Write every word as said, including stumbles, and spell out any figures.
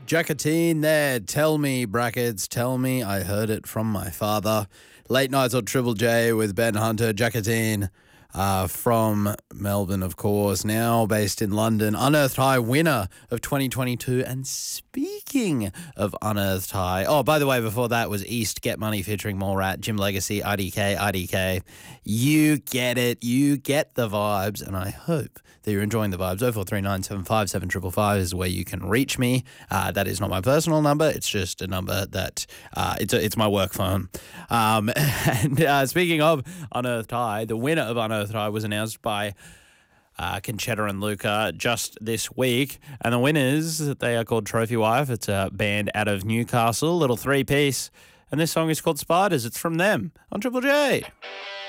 Jacatine there. Tell me, brackets, tell me I heard it from my father. Late nights on Triple J with Ben Hunter. Jacatine uh, from Melbourne, of course, now based in London. Unearthed High winner of twenty twenty-two. And speaking of Unearthed High, oh, by the way, before that was East Get Money featuring Mallrat, Jim Legacy, I D K, I D K. You get it. You get the vibes, and I hope that you're enjoying the vibes. oh four three nine seven five seven five five five is where you can reach me. Uh, that is not my personal number. It's just a number that uh, it's a, it's my work phone. Um, and uh, speaking of Unearthed High, the winner of Unearthed High was announced by uh, Conchetta and Luca just this week. And the winners, they are called Trophy Wife. It's a band out of Newcastle, little three-piece. And this song is called Spiders. It's from them on Triple J.